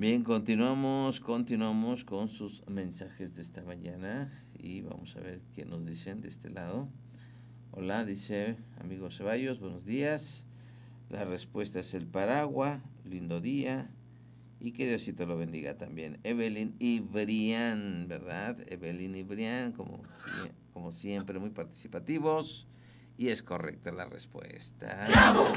Bien, continuamos con sus mensajes de esta mañana y vamos a ver qué nos dicen de este lado. Hola, dice amigo Ceballos, buenos días. La respuesta es el paraguas, lindo día y que Diosito lo bendiga también. Evelyn y Brian, ¿verdad? Evelyn y Brian, como siempre, muy participativos y es correcta la respuesta.